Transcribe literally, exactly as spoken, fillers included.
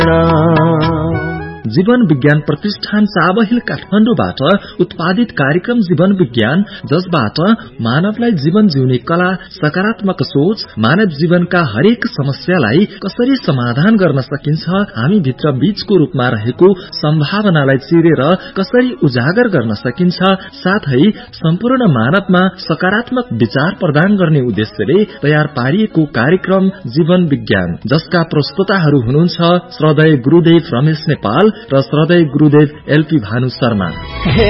जीवन विज्ञान प्रतिष्ठान चाबहिल काठमाडौँबाट उत्पादित कार्यक्रम जीवन विज्ञान, जसबाट मानवलाई जीवन जिउने कला, सकारात्मक सोच, मानव जीवनका हरेक समस्यालाई कसरी समाधान गर्न सकिन्छ, हामी भित्र बीजको रूपमा रहेको सम्भावनालाई चिरेर कसरी उजागर गर्न सकिन्छ, साथै सम्पूर्ण मानवमा सकारात्मक विचार प्रदान गर्ने उद्देश्यले तयार पारिएको कार्यक्रम जीवन विज्ञान, जसका प्रस्तोताहरू हुनुहुन्छ श्रद्धेय गुरुदेव रमेश नेपाल र श्रद्धेय गुरुदेव एलपी भानु शर्मा। हे